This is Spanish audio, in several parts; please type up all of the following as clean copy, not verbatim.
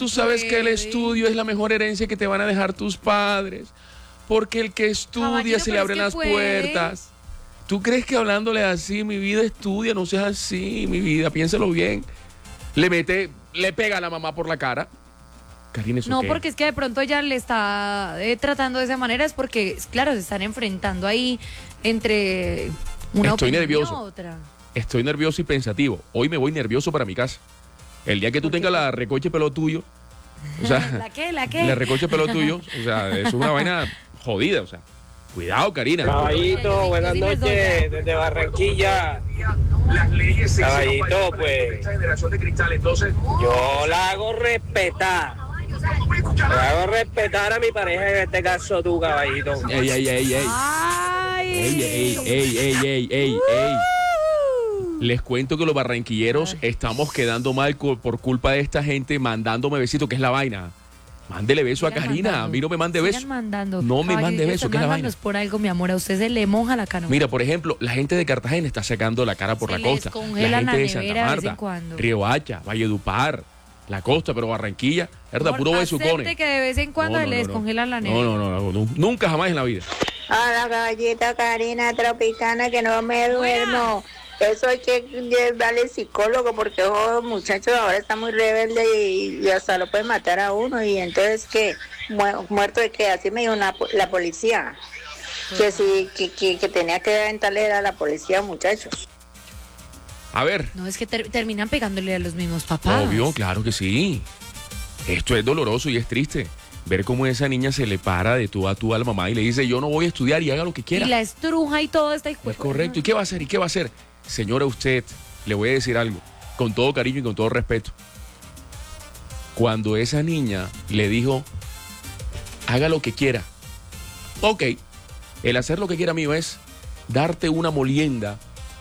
tú sabes que el estudio es la mejor herencia que te van a dejar tus padres. Porque el que estudia Caballero, se le abren las puertas. ¿Tú crees que hablándole así, mi vida, estudia? No seas así, mi vida, piénsalo bien. Le pega a la mamá por la cara. Karina, ¿eso No, qué? porque es que de pronto ella le está tratando de esa manera, es porque, claro, se están enfrentando ahí entre una Estoy opinión nervioso. y otra. Estoy nervioso y pensativo. Hoy me voy nervioso para mi casa. El día que tú tengas la recoche pelo tuyo, o sea, ¿La qué? ¿La qué? la recoche pelo tuyo, o sea, eso es una vaina jodida, o sea. Cuidado, Karina. Caballito, buenas noches desde Barranquilla. Caballito, pues yo la hago respetar. La hago respetar a mi pareja, en este caso tú, caballito. Ey, ey, ey, ey. ¡Ay! Ey, ey, ey, ey, ey, ey, ey. Les cuento que los barranquilleros estamos quedando mal por culpa de esta gente mandándome besitos, que es la vaina. Mándele beso a Sigan Karina, mandando. a mí no me mande Sigan beso. mandando. No me mande beso, ¿qué es la vaina? Es por algo, mi amor, a usted se le moja la canoa. Mira, por ejemplo, la gente de Cartagena está sacando la cara por Se la les costa. congela La gente la de Santa nevera de vez en Marta, cuando. Río Hacha, Valledupar, la costa, pero Barranquilla, ¿verdad? Puro besucones. Acepte que de vez en cuando No, no, le no, no. descongelan la nevera. No, nunca jamás en la vida. A la caballita Karina Tropicana que no me duermo. Eso hay que darle psicólogo porque los muchachos ahora están muy rebeldes y hasta lo pueden matar a uno. Y entonces, ¿qué? Muerto de qué? Así me dijo la policía. Que sí, que tenía que aventarle a la policía, muchachos. A ver. No, es que terminan pegándole a los mismos papás. Obvio, claro que sí. Esto es doloroso y es triste. Ver cómo esa niña se le para de tú a la mamá y le dice, yo no voy a estudiar y haga lo que quiera. Y la estruja y todo está Es correcto. ¿Y qué va a hacer? ¿Y qué va a hacer? Señora, usted, le voy a decir algo, con todo cariño y con todo respeto. Cuando esa niña le dijo, haga lo que quiera. Ok, el hacer lo que quiera mío es darte una molienda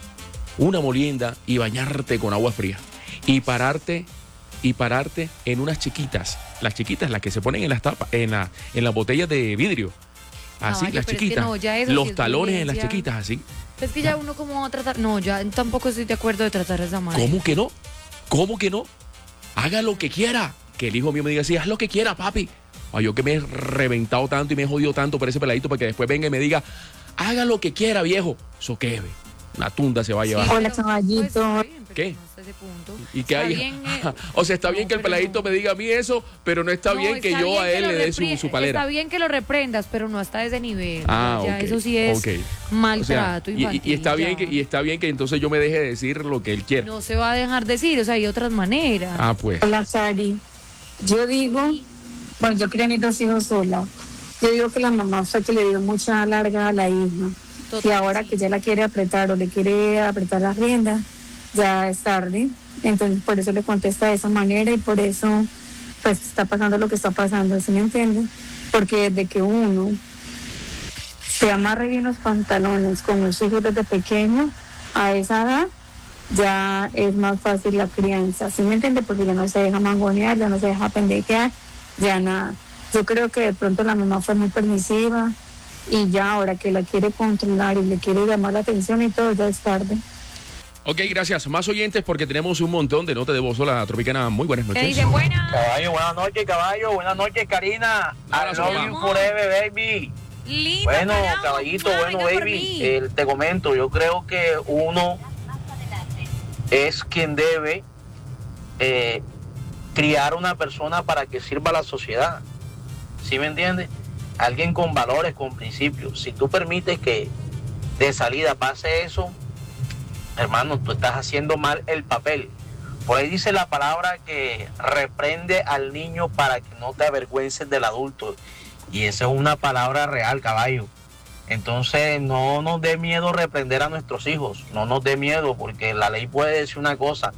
y bañarte con agua fría. Y pararte en unas chiquitas. Las chiquitas, las que se ponen en las tapas, en las botellas de vidrio. Así, Ay, las pero es que chiquitas. no, ya eso sí los es talones en las violencia. chiquitas, así. Es que ya uno cómo va a tratar. No, ya tampoco estoy de acuerdo de tratar de esa manera. ¿Cómo que no? ¿Cómo que no? Haga lo que quiera. Que el hijo mío me diga así, haz lo que quiera, papi. Ay, yo que me he reventado tanto y me he jodido tanto por ese peladito para que después venga y me diga, haga lo que quiera, viejo. Eso qué, ve. Una tunda se va a llevar. Hola, Pues, caballito. está bien, pero ¿Qué? no hasta ese punto. ¿Y qué Está hay? bien, O sea, está no, bien que el pero peladito no. me diga a mí eso, pero no está No, bien que está yo bien a él lo le dé su palera. Está bien que lo reprendas, pero no hasta ese nivel. Ah, Ya ok, eso sí es ok. maltrato O sea, infantil. y está bien ya. y está bien que entonces yo me deje de decir lo que él quiere. No se va a dejar decir, o sea, hay otras maneras. Ah, pues. Hola, Sari. Yo digo, bueno, yo quería mis 2 hijos sola. Yo digo que la mamá fue que le dio mucha larga a la hija. Total, Y ahora sí. que ya la quiere apretar o le quiere apretar las riendas, ya es tarde. Entonces, por eso le contesta de esa manera y por eso, pues, está pasando lo que está pasando, ¿sí me entienden? Porque desde que uno se amarre bien los pantalones con los hijos desde pequeño, a esa edad, ya es más fácil la crianza, ¿sí me entiende? Porque ya no se deja mangonear, ya no se deja pendejear, ya nada. Yo creo que de pronto la mamá fue muy permisiva y ya ahora que la quiere controlar y le quiere llamar la atención y todo, ya es tarde. Ok, gracias. Más oyentes porque tenemos un montón de notas de voz. Hola, Tropicana. Muy buenas ¿Qué noches. dicen? Buenas. Caballo, buenas noches, caballo. Buenas noches, Karina. Un abrazo, I love papá. you forever, baby. Lindo, Bueno, carajo. caballito, bueno, Venga por baby. mí. Te comento, yo creo que uno es quien debe criar una persona para que sirva a la sociedad. ¿Sí me entiendes? Alguien con valores, con principios. Si tú permites que de salida pase eso, hermano, tú estás haciendo mal el papel. Por ahí dice la palabra que reprende al niño para que no te avergüences del adulto. Y esa es una palabra real, caballo. Entonces no nos dé miedo reprender a nuestros hijos. No nos dé miedo porque la ley puede decir una cosa.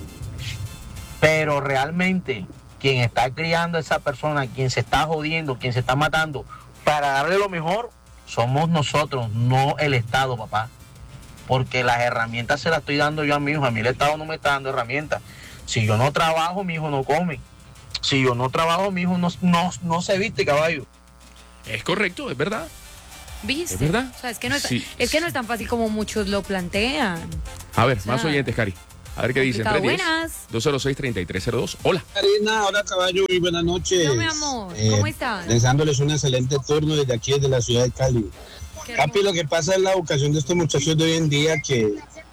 Pero realmente quien está criando a esa persona, quien se está jodiendo, quien se está matando, para darle lo mejor, somos nosotros, no el Estado, papá. Porque las herramientas se las estoy dando yo a mi hijo. A mí el Estado no me está dando herramientas. Si yo no trabajo, mi hijo no come. Si yo no trabajo, mi hijo no se viste, caballo. Es correcto, es verdad. ¿Viste? ¿Es verdad? O sea, es que no es, Sí. es que no es tan fácil como muchos lo plantean. A ver, O sea, más oyentes, Cari. A ver qué dicen. Buenas. 206-3302. Hola. Karina, hola caballo, muy buenas noches. No, mi amor, ¿cómo estás? Deseándoles un excelente turno desde aquí, desde la ciudad de Cali. Capi, lo que pasa es la educación de estos muchachos de hoy en día que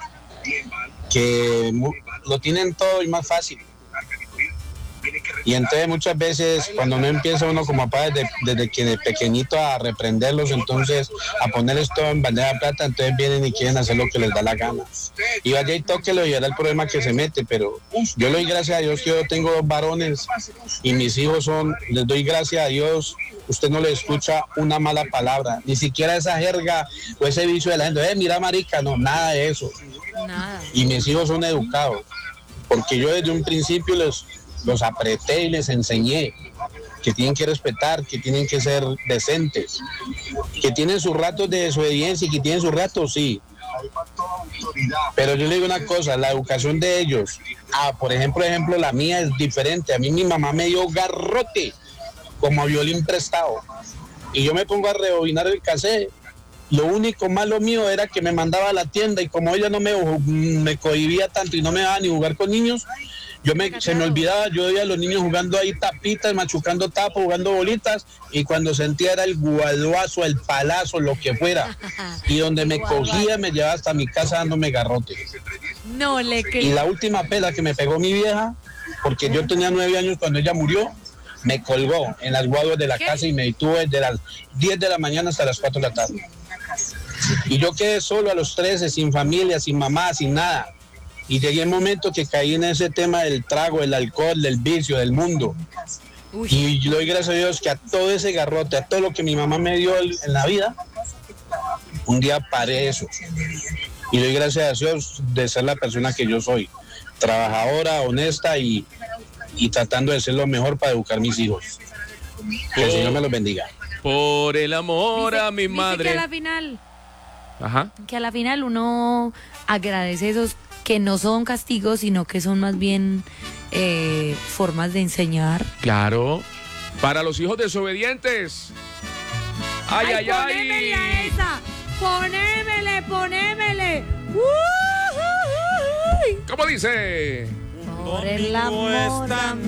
lo tienen todo y más fácil. Y entonces muchas veces cuando no empieza uno como papá desde que de pequeñito a reprenderlos, entonces a ponerles todo en bandeja de plata, entonces vienen y quieren hacer lo que les da la gana. Y vaya y tóquelo y era el problema que se mete, pero yo le doy gracias a Dios que yo tengo 2 varones y mis hijos les doy gracias a Dios, usted no le escucha una mala palabra, ni siquiera esa jerga o ese vicio de la gente, mira marica, no, nada de eso. Nada. Y mis hijos son educados, porque yo desde un principio los apreté y les enseñé que tienen que respetar, que tienen que ser decentes, que tienen sus ratos de desobediencia y que tienen sus ratos, sí. Pero yo le digo una cosa, la educación de ellos, por ejemplo, la mía es diferente. A mí mi mamá me dio garrote como violín prestado y yo me pongo a rebobinar el cassette. Lo único malo mío era que me mandaba a la tienda y como ella no me cohibía tanto y no me daba ni jugar con niños, se me olvidaba, yo veía a los niños jugando ahí tapitas, machucando tapos, jugando bolitas, y cuando sentía era el guaduazo, el palazo, lo que fuera. Y donde me cogía, me llevaba hasta mi casa dándome garrote. No le creo. Y la última pela que me pegó mi vieja, porque yo tenía 9 años cuando ella murió, me colgó en las guaduas de la casa y me detuvo desde las 10 de la mañana hasta las 4 de la tarde. Y yo quedé solo a los 13, sin familia, sin mamá, sin nada. Y llegué a un momento que caí en ese tema del trago, del alcohol, del vicio, del mundo. Uy. Y yo doy gracias a Dios que a todo ese garrote, a todo lo que mi mamá me dio en la vida, un día paré eso. Y doy gracias a Dios de ser la persona que yo soy. Trabajadora, honesta y tratando de ser lo mejor para educar a mis hijos. Que el Señor me los bendiga. Por el amor a mi madre. Que a la final uno agradece esos que no son castigos, sino que son más bien formas de enseñar. Claro. Para los hijos desobedientes. Ay. Ponémele a esa. Ponémele. ¿Cómo dice? Por el amor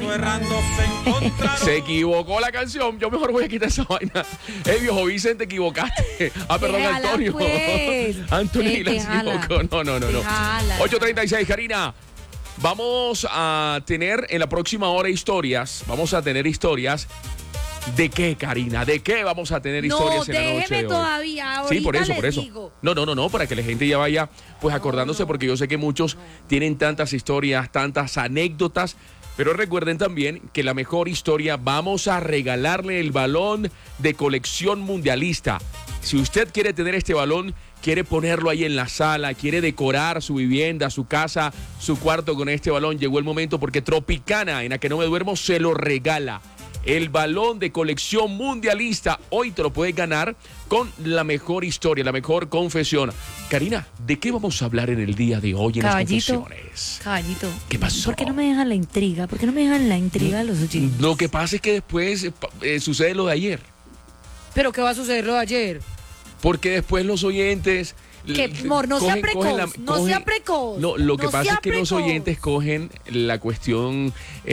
se equivocó la canción. Yo mejor voy a quitar esa vaina. Viejo Vicente, equivocaste. Perdón, Antonio. Pues. Antonio la equivocó. No. 8:36, Karina. Vamos a tener en la próxima hora historias. Vamos a tener historias. ¿De qué, Karina? ¿De qué vamos a tener historias en la noche de hoy? Déjeme todavía. Sí, por eso. Digo. No, para que la gente ya vaya pues acordándose, porque yo sé que muchos tienen tantas historias, tantas anécdotas, pero recuerden también que la mejor historia, vamos a regalarle el balón de colección mundialista. Si usted quiere tener este balón, quiere ponerlo ahí en la sala, quiere decorar su vivienda, su casa, su cuarto con este balón, llegó el momento, porque Tropicana, en la que no me duermo, se lo regala. El balón de colección mundialista. Hoy te lo puedes ganar con la mejor historia, la mejor confesión. Karina, ¿de qué vamos a hablar en el día de hoy en las confesiones? Caballito. ¿Qué pasó? ¿Por qué no me dejan la intriga? ¿Por qué no me dejan la intriga de los oyentes? Lo que pasa es que después sucede lo de ayer. ¿Pero qué va a suceder lo de ayer? Porque después los oyentes... Que, amor, no sea precoz, no sea precoz. No, lo que pasa es que los oyentes cogen la cuestión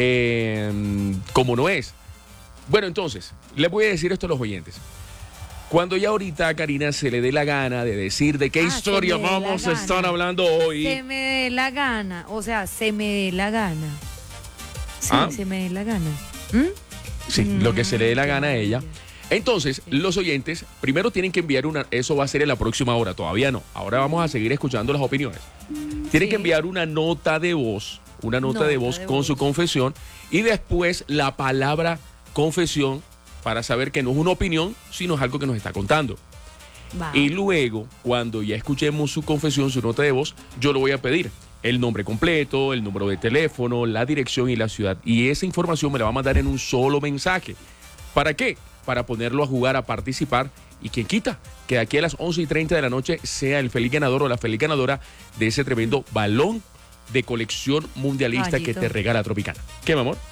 como no es. Bueno, entonces, les voy a decir esto a los oyentes. Cuando ya ahorita a Karina se le dé la gana de decir de qué historia vamos a estar hablando hoy. Se me dé la gana, o sea, se me dé la gana. Sí, se me dé la gana. Sí, lo que se le dé la gana a ella. Entonces, los oyentes primero tienen que enviar eso va a ser en la próxima hora, todavía no. Ahora vamos a seguir escuchando las opiniones. Tienen que enviar una nota de voz, con su confesión, y después la palabra confesión, para saber que no es una opinión, sino es algo que nos está contando. Y luego, cuando ya escuchemos su confesión, su nota de voz, yo le voy a pedir el nombre completo, el número de teléfono, la dirección y la ciudad. Y esa información me la va a mandar en un solo mensaje. ¿Para qué? Para ponerlo a jugar, a participar. Y quien quita que de aquí a las 11:30 de la noche sea el feliz ganador o la feliz ganadora de ese tremendo balón de colección mundialista que te regala Tropicana. ¿Qué, mi amor?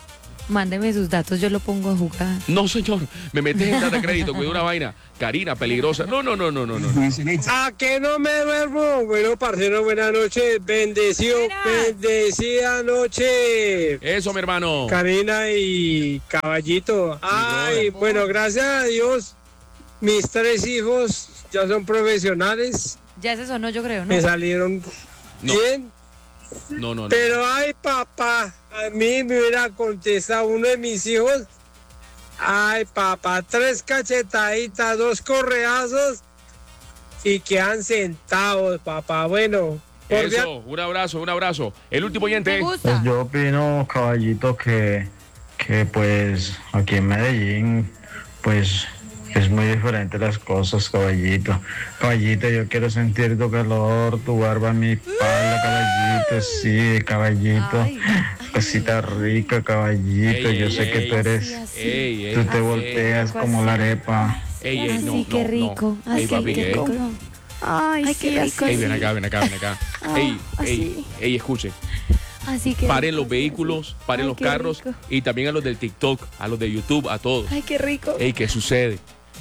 Mándeme sus datos, yo lo pongo a jugar. No, señor, me metes en data crédito, cuida una vaina. Karina, peligrosa. No. ¿A que no me duermo? Bueno, parcero, buenas noches. Bendecida noche. Eso, mi hermano. Karina y Caballito. Ay, bueno, gracias a Dios, mis 3 hijos ya son profesionales. Ya ese sonó, yo creo, ¿no? Me salieron bien. No. Pero ay, papá, a mí me hubiera contestado uno de mis hijos. Ay, papá, 3 cachetaditas, 2 correazos y quedan sentados, papá. Bueno, eso, un abrazo. El último oyente. Me gusta. Pues yo opino, Caballito, que pues aquí en Medellín, pues es muy diferente las cosas, Caballito. Caballito, yo quiero sentir tu calor, tu barba en mi espalda, Caballito, sí, Caballito. Cosita rica, Caballito, yo sé que tú eres, tú te volteas como la arepa. Así que rico, así que rico. Ay, qué rico. Ven acá. Ey, escuche. Así que paren los vehículos, paren los carros y también a los del TikTok, a los de YouTube, a todos. Ay, qué rico. Ey, ¿qué sucede?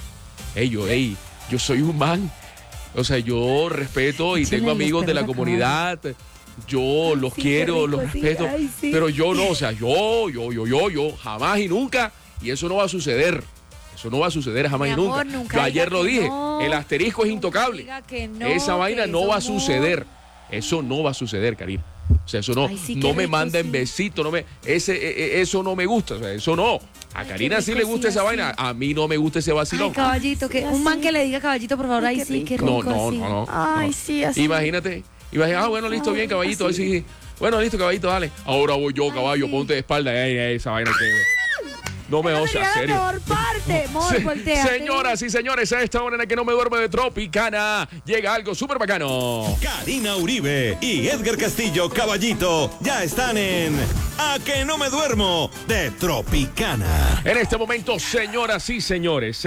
Yo soy un man. O sea, yo respeto y tengo amigos de la comunidad. Yo los quiero, los respeto. Pero yo no, o sea, yo, jamás y nunca. Y eso no va a suceder. Eso no va a suceder jamás y nunca. Yo ayer lo dije. El asterisco es intocable. Esa vaina no va a suceder. Eso no va a suceder, Karina. O sea, eso no, no me manden besitos, eso no me gusta, o sea, eso no. A Karina sí le gusta esa vaina, a mí no me gusta ese vacilón. Ay, Caballito, que un man que le diga Caballito, por favor, ay, sí, qué rico. No. Ay, sí, así. Imagínate, bueno, listo, bien, Caballito, así. Sí. Bueno, listo, Caballito, dale. Ahora voy yo, caballo, ponte de espalda, esa vaina que... No me osa, serio. Señoras y señores, a esta hora en la que no me duermo de Tropicana, llega algo súper bacano. Karina Uribe y Edgar Castillo, Caballito, ya están en A que no me duermo de Tropicana. En este momento, señoras y señores,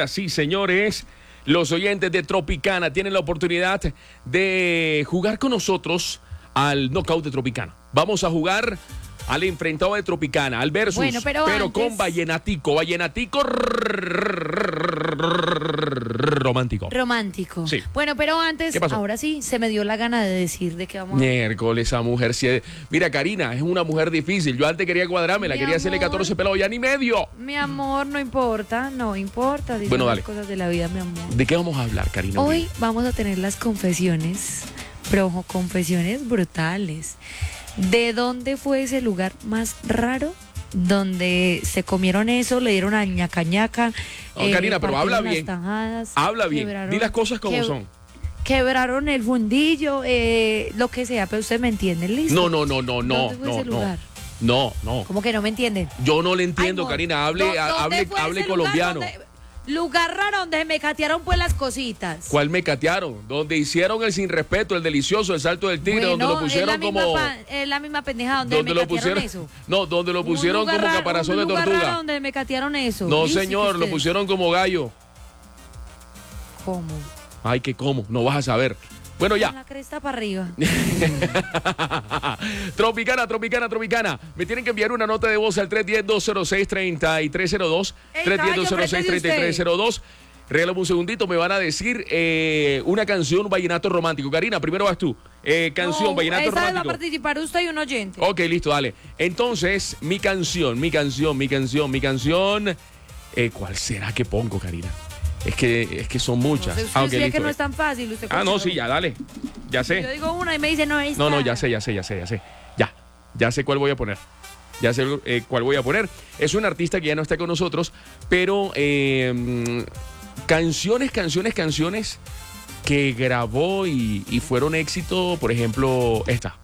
los oyentes de Tropicana tienen la oportunidad de jugar con nosotros al knockout de Tropicana. Vamos a jugar al enfrentado de Tropicana, al versus, bueno, pero antes... con vallenatico romántico. Sí. Bueno, pero antes, ahora sí, se me dio la gana de decir de qué vamos a... Miércoles, esa mujer, mira, Karina, es una mujer difícil. Yo antes quería cuadrarme, quería hacerle 14 pelados, ya ni medio. Mi amor, no importa. Bueno, dale. Las cosas de la vida, mi amor. ¿De qué vamos a hablar, Karina? Hoy vamos a tener las confesiones, pero confesiones brutales. ¿De dónde fue ese lugar más raro donde se comieron eso, le dieron a ñaca? Karina, pero habla bien. Habla bien. Di las cosas como son. Quebraron el fundillo, lo que sea, pero usted me entiende, ¿listo? No. ¿Cómo que no me entienden? Yo no le entiendo, Karina. Hable colombiano. Lugar raro donde me catearon pues las cositas. ¿Cuál me catearon? Donde hicieron el sin respeto, el delicioso, el salto del tigre, donde lo pusieron es la misma pendeja donde me catearon eso. No, donde lo pusieron como caparazón de tortuga. Raro donde me catearon eso. No, señor, lo pusieron como gallo. ¿Cómo? Ay, ¿qué cómo? No vas a saber. Bueno, ya. Con la cresta para arriba. Tropicana. Me tienen que enviar una nota de voz al 310-206-3302. 310-206-3302. Regálame un segundito, me van a decir una canción vallenato romántico. Karina, primero vas tú. Canción vallenato romántico. Va a participar usted y un oyente. Ok, listo, dale. Entonces, mi canción. ¿Cuál será que pongo, Karina? Es que son muchas. No sé, es que no es tan fácil. Usted no, sí, ya, dale. Ya sé. Yo digo una y me dice, no es. No, ya sé. Ya sé cuál voy a poner. Es un artista que ya no está con nosotros, pero canciones que grabó y fueron éxito, por ejemplo, esta.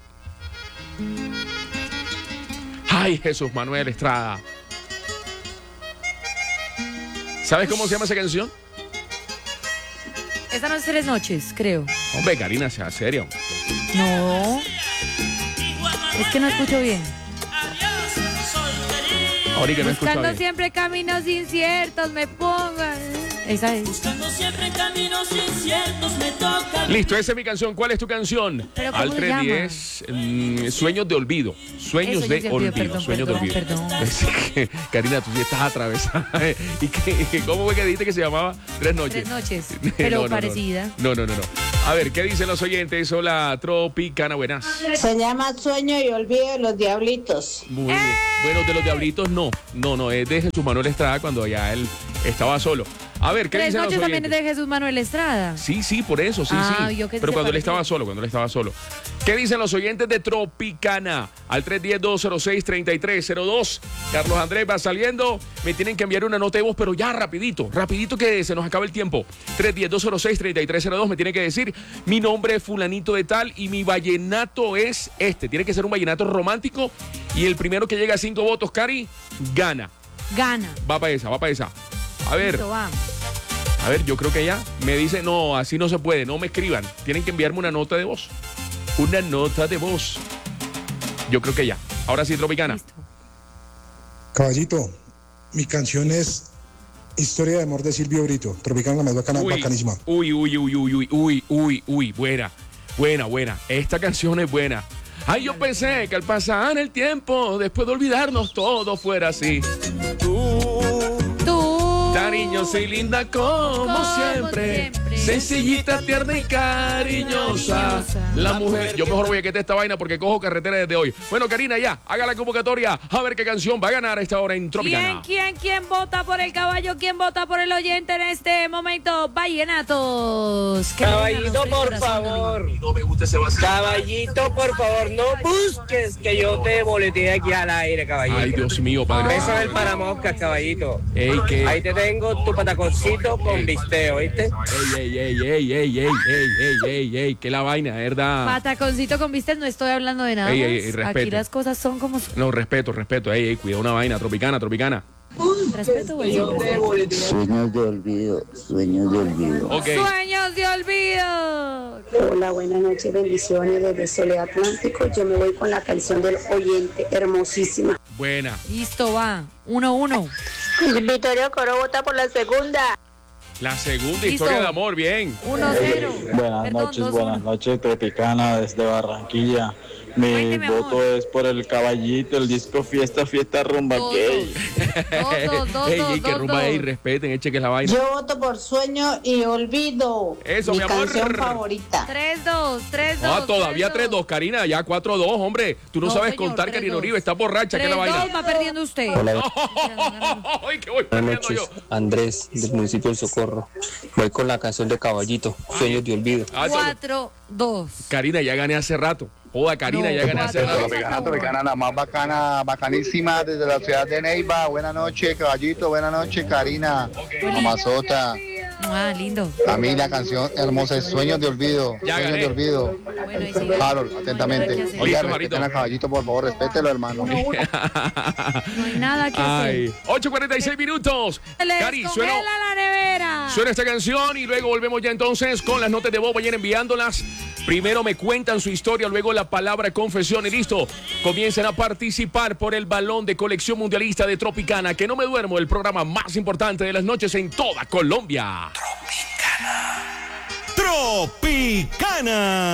Ay, Jesús Manuel Estrada. ¿Sabes cómo se llama esa canción? Esta no es 3 noches, creo. Hombre, Karina, sea serio. No. Es que no escucho bien. Ahorita no escucho bien. Buscando siempre caminos inciertos, me pongan. Esa es. Buscando siempre caminos inciertos me toca. Listo, esa es mi canción. ¿Cuál es tu canción? ¿Pero cómo Al se 310, Sueños de Olvido. Sueños de Olvido. Perdón, Sueños de Olvido. perdón. Así que, Karina, tú sí estás atravesada. ¿Y cómo fue que dijiste que se llamaba? 3 noches. 3 noches, pero parecida. No. A ver, ¿qué dicen los oyentes? Hola, Tropicana, buenas. Se llama Sueño y Olvido de los Diablitos. Muy bien. Bueno, de los Diablitos no, es de Jesús Manuel Estrada cuando ya él estaba solo. A ver, ¿qué 3 dicen los noches oyentes? también es de Jesús Manuel Estrada. Sí, por eso, sí. Yo que Pero se cuando él parecía. estaba solo, ¿Qué dicen los oyentes de Tropicana? Al 310-206-3302. Carlos Andrés va saliendo. Me tienen que enviar una nota de voz, pero ya rapidito que se nos acaba el tiempo. 310-206-3302. Me tiene que decir, mi nombre es fulanito de tal y mi vallenato es este. Tiene que ser un vallenato romántico y el primero que llega a 5 votos, Cari, gana. Va para esa. A ver. Listo, va. A ver, yo creo que ya me dice, no, así no se puede, no me escriban. Tienen que enviarme una nota de voz. Una nota de voz. Yo creo que ya. Ahora sí, Tropicana. Listo. Caballito, mi canción es Historia de Amor de Silvio Brito. Tropicana, la más bacana, bacanísima. Uy, buena. Esta canción es buena. Ay, yo pensé que al pasar el tiempo, después de olvidarnos, todo fuera así. Tú, cariñosa y linda como siempre. Sencillita, tierna y cariñosa. La mujer. Yo mejor voy a quitar esta vaina porque cojo carretera desde hoy. Bueno, Karina, ya, haga la convocatoria. A ver qué canción va a ganar a esta hora en Tropicana. ¿Quién vota por el caballo? ¿Quién vota por el oyente en este momento? Vallenatos. Caballito, por favor. No me gusta ese vacío. Caballito, por favor, no busques que yo te boletee aquí al aire, caballito. Ay, Dios mío, padre. Eso es el paramoscas, caballito. Ey, ¿qué? Ahí te tengo tu pataconcito con bisteo, ¿viste? Ey, que la vaina, ¿verdad? Pataconcito con vistas, no estoy hablando de nada. Ey, más. respete. Aquí las cosas son como son. No, respeto. Ey, cuida una vaina, Tropicana. Respeto, güey. Sueños de olvido. Ok. Sueños de olvido. Hola, buenas noches, bendiciones desde Soledad Atlántico. Yo me voy con la canción del oyente, hermosísima. Buena. Listo, va. 1-1. Vittorio Coro vota por la segunda. La segunda Listo. historia de amor, bien. 1-0. Buenas noches, Tropicana desde Barranquilla. Mi Cuénteme, voto amor. es por el caballito, el disco Fiesta Rumba Dos, Gay. Ey, que rumba, ey, respeten, eche que es la vaina. Yo voto por Sueño y Olvido. Eso, mi mi amor. canción favorita. 3-2. Todavía 3-2, Karina, ya 4-2, hombre. Tú no sabes señor, contar, 3-2. Karina Uribe, está borracha, que es la vaina. 3-2 va perdiendo usted. Ay, que voy perdiendo yo. Andrés, del municipio del Socorro. Voy con la canción de Caballito, Sueños de Olvido. 4-2. Karina, ya gané hace rato. Joda, Karina, ya gané hace rato. Tropicana, la más bacana, bacanísima desde la ciudad de Neiva. Buenas noches, caballito. Buenas noches, Karina. Mamazota. Ah, lindo. A mí la canción hermosa es Sueños de Olvido. Ya Sueños gané. de Olvido. Bueno, y sí. Harold, atentamente. Listo, Oiga, Marito. respeten a caballito, por favor, respételo, hermano. No hay nada que hacer. Ay, 8:46 minutos. Les Cari, congela la nevera. suena esta canción y luego volvemos ya entonces con las notas de voz. Vayan enviándolas. Primero me cuentan su historia, luego la palabra confesión y listo. Comiencen a participar por el balón de colección mundialista de Tropicana. Que no me duermo, el programa más importante de las noches en toda Colombia. Tropicana.